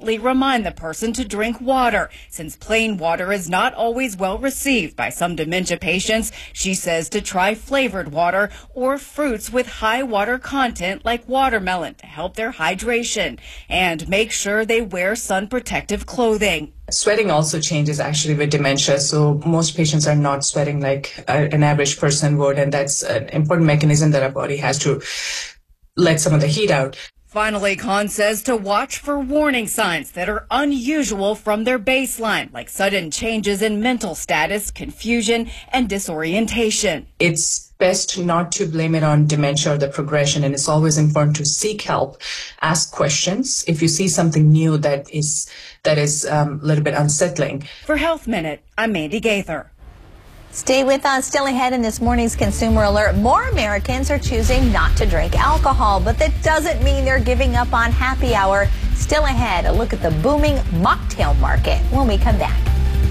gently remind the person to drink water, since plain water is not always well received by some dementia patients. She says to try flavored water or fruits with high water content like watermelon to help their hydration, and make sure they wear sun protective clothing. Sweating also changes actually with dementia, so most patients are not sweating like an average person would, and that's an important mechanism that our body has to let some of the heat out. Finally, Khan says to watch for warning signs that are unusual from their baseline, like sudden changes in mental status, confusion, and disorientation. It's best not to blame it on dementia or the progression, and it's always important to seek help, ask questions if you see something new that is a little bit unsettling. For Health Minute, I'm Mandy Gaither. Stay with us. Still ahead in this morning's Consumer Alert, more Americans are choosing not to drink alcohol, but that doesn't mean they're giving up on happy hour. Still ahead, a look at the booming mocktail market when we come back.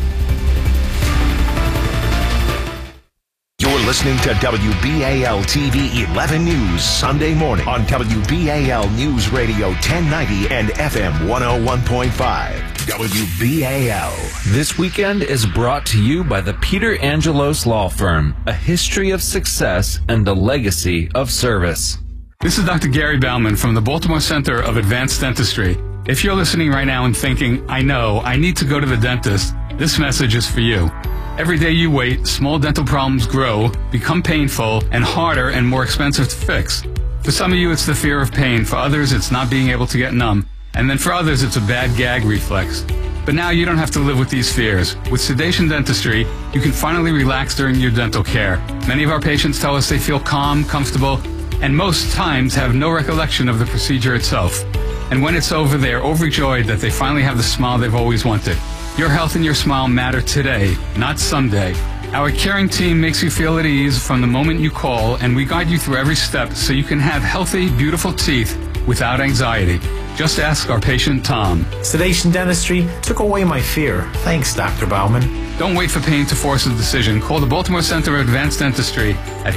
You're listening to WBAL TV 11 News Sunday morning on WBAL News Radio 1090 and FM 101.5. WBAL. This weekend is brought to you by the Peter Angelos Law Firm, a history of success and a legacy of service. This is Dr. Gary Bauman from the Baltimore Center of Advanced Dentistry. If you're listening right now and thinking, I know, I need to go to the dentist, this message is for you. Every day you wait, small dental problems grow, become painful, and harder and more expensive to fix. For some of you, it's the fear of pain. For others, it's not being able to get numb. And then for others, it's a bad gag reflex. But now you don't have to live with these fears. With Sedation Dentistry, you can finally relax during your dental care. Many of our patients tell us they feel calm, comfortable, and most times have no recollection of the procedure itself. And when it's over, they are overjoyed that they finally have the smile they've always wanted. Your health and your smile matter today, not someday. Our caring team makes you feel at ease from the moment you call, and we guide you through every step so you can have healthy, beautiful teeth without anxiety. Just ask our patient, Tom. Sedation Dentistry took away my fear. Thanks, Dr. Bauman. Don't wait for pain to force a decision. Call the Baltimore Center of Advanced Dentistry at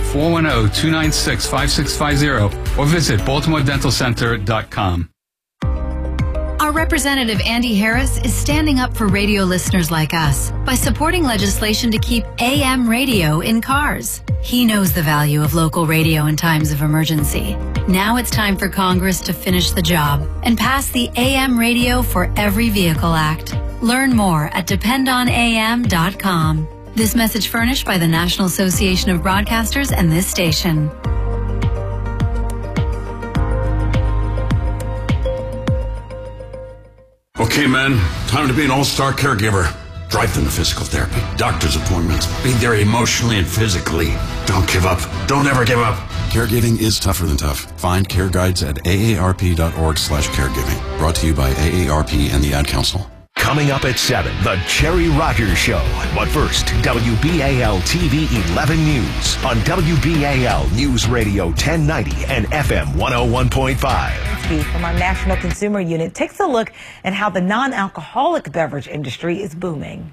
410-296-5650 or visit baltimoredentalcenter.com. Our representative, Andy Harris, is standing up for radio listeners like us by supporting legislation to keep AM radio in cars. He knows the value of local radio in times of emergency. Now it's time for Congress to finish the job and pass the AM Radio for Every Vehicle Act. Learn more at dependonam.com. This message furnished by the National Association of Broadcasters and this station. Okay, men, time to be an all-star caregiver. Drive them to physical therapy, doctor's appointments, be there emotionally and physically. Don't give up. Don't ever give up. Caregiving is tougher than tough. Find care guides at aarp.org/caregiving. Brought to you by AARP and the Ad Council. Coming up at 7, The Cherry Rogers Show. But first, WBAL TV 11 News on WBAL News Radio 1090 and FM 101.5. From our National Consumer Unit takes a look at how the non-alcoholic beverage industry is booming.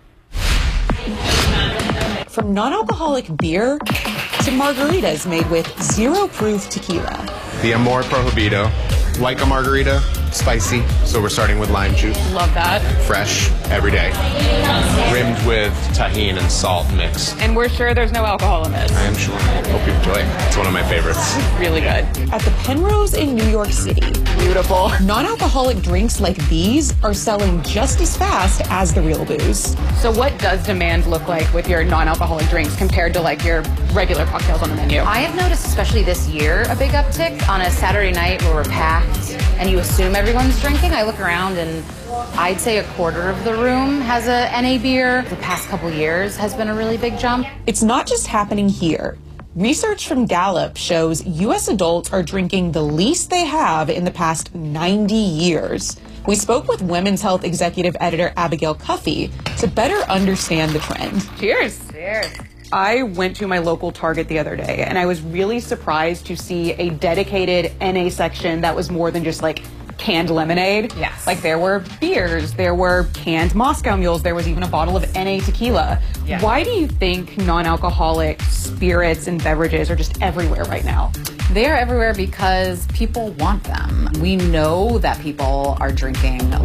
From non-alcoholic beer to margaritas made with zero-proof tequila. The Amor Prohibido, like a margarita, spicy, so we're starting with lime juice. Love that. Fresh, every day. Rimmed with tahini and salt mix. And we're sure there's no alcohol in this. I am sure. Hope you enjoy it. It's one of my favorites. Really good. At the Penrose in New York City. Beautiful. Non-alcoholic drinks like these are selling just as fast as the real booze. So what does demand look like with your non-alcoholic drinks compared to like your regular cocktails on the menu? I have noticed, especially this year, a big uptick on a Saturday night where we're packed and you assume everyone's drinking. I look around and I'd say a quarter of the room has a NA beer. The past couple years has been a really big jump. It's not just happening here. Research from Gallup shows U.S. adults are drinking the least they have in the past 90 years. We spoke with Women's Health Executive Editor Abigail Cuffey to better understand the trend. Cheers. Cheers. I went to my local Target the other day, and I was really surprised to see a dedicated NA section that was more than just like canned lemonade. Yes. Like there were beers, there were canned Moscow Mules, there was even a bottle of NA tequila. Yeah. Why do you think non-alcoholic spirits and beverages are just everywhere right now? They're everywhere because people want them. We know that people are drinking